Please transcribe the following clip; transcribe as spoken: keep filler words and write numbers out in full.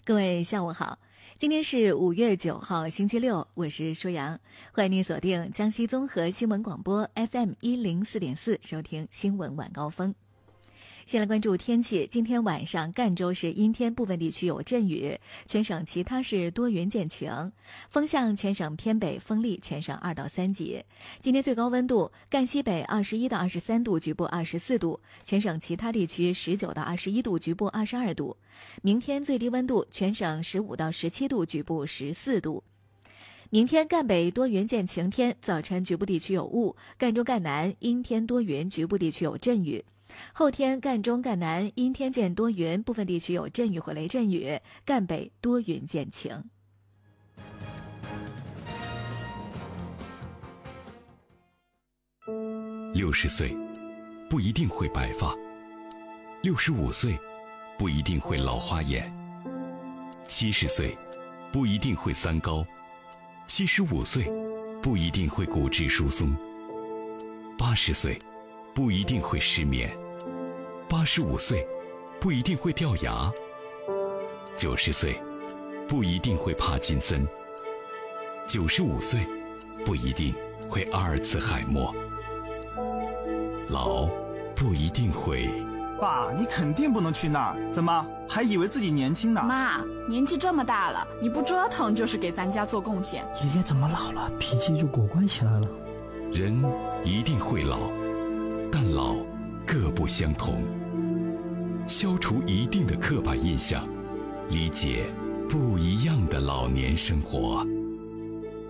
各位下午好，今天是五月九号星期六，我是舒阳，欢迎您锁定江西综合新闻广播 F M 一零四点四，收听新闻晚高峰。先来关注天气，今天晚上赣州市阴天，部分地区有阵雨，全省其他市多云见晴，风向全省偏北风力，全省二到三级。今天最高温度，赣西北二十一到二十三度，局部二十四度，全省其他地区十九到二十一度，局部二十二度。明天最低温度，全省十五到十七度，局部十四度。明天赣北多云见晴天，早晨局部地区有雾，赣中赣南阴天多云，局部地区有阵雨。后天赣中赣南阴天见多云，部分地区有阵雨或雷阵雨，赣北多云见晴。 六十岁不一定会白发，六十五岁不一定会老花眼，七十岁不一定会三高，七十五岁不一定会骨质疏松，八十岁不一定会失眠，八十五岁不一定会掉牙，九十岁不一定会帕金森，九十五岁不一定会阿尔茨海默，老不一定会。 爸，你肯定不能去那儿，怎么还以为自己年轻呢？ 妈，年纪这么大了，你不折腾就是给咱家做贡献。 爷爷怎么老了，脾气就果断起来了？ 人一定会老，但老各不相同。消除一定的刻板印象，理解不一样的老年生活。